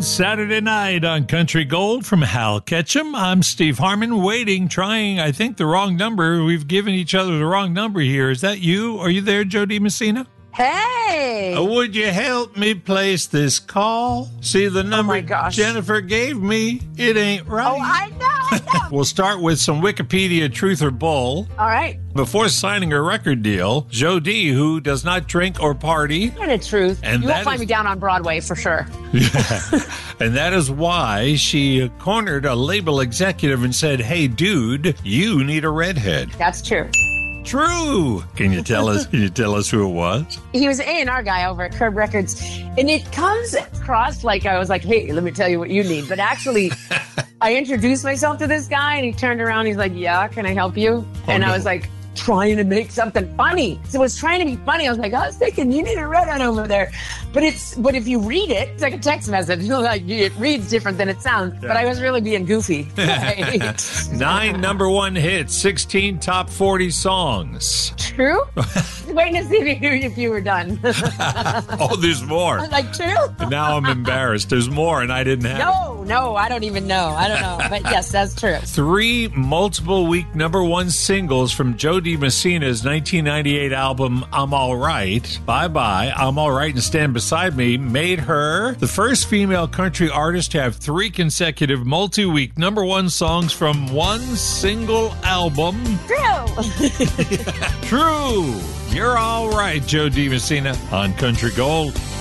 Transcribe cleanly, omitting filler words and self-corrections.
Saturday night on Country Gold from Hal Ketchum. I'm Steve Harmon, waiting, trying, I think, the wrong number. We've given each other the wrong number here. Is that you? Are you there, Jody Messina? Hey! Would you help me place this call? See, the number gosh. Jennifer gave me, it ain't right. Oh, I know. We'll start with some Wikipedia truth or bull. All right. Before signing a record deal, Jody, who does not drink or party. And the truth. And you that won't find is- me down on Broadway for sure. And that is why she cornered a label executive and said, "Hey, dude, you need a redhead." That's true. True. Can you tell us? Can you tell us who it was? He was an A&R guy over at Curb Records. And it comes across like I was like, hey, let me tell you what you need. But actually, I introduced myself to this guy and he turned around. He's like, yeah, can I help you? And no. I was like, trying to make something funny. So it was trying to be funny. I was like, I was thinking you need a redhead over there. But if you read it, it's like a text message. Like it reads different than it sounds. Yeah. But I was really being goofy. 9 number one hits, 16 top 40 songs. True? Waiting to see if you were done. Oh, there's more. I was like, true? And now I'm embarrassed. There's more, and I didn't have it. No, I don't even know. I don't know. But yes, that's true. 3 multiple week number one singles from Jody Messina's 1998 album, I'm All Right. Bye Bye, I'm All Right, and Stand Beside Me made her the first female country artist to have 3 consecutive multi-week number one songs from one single album. True. True. You're all right, Jody Messina on Country Gold.